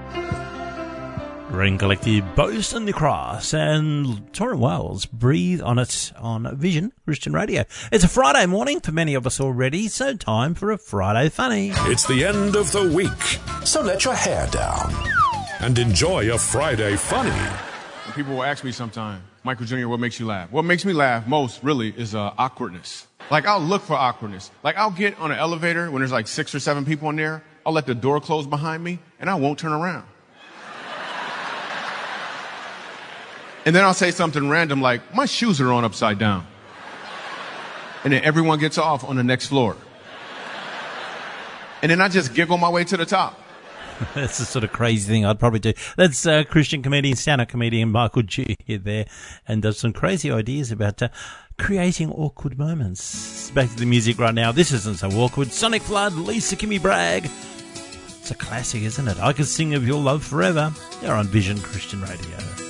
Green Collective, Boast on the Cross, and Torrin Wells, Breathe on It on Vision Christian Radio. It's a Friday morning for many of us already, so time for a Friday Funny. It's the end of the week, so let your hair down and enjoy a Friday Funny. And people will ask me sometimes, Michael Jr., what makes you laugh? What makes me laugh most, really, is awkwardness. Like, I'll look for awkwardness. Like, I'll get on an elevator when there's like 6 or 7 people in there. I'll let the door close behind me, and I won't turn around. And then I'll say something random like, my shoes are on upside down. And then everyone gets off on the next floor. And then I just giggle my way to the top. That's the sort of crazy thing I'd probably do. That's Christian comedian, stand-up comedian Michael G there, and does some crazy ideas about creating awkward moments. Back to the music right now. This isn't so awkward. Sonic Flood, Lisa Kimmy Bragg. It's a classic, isn't it? I Could Sing of Your Love Forever. You're on Vision Christian Radio.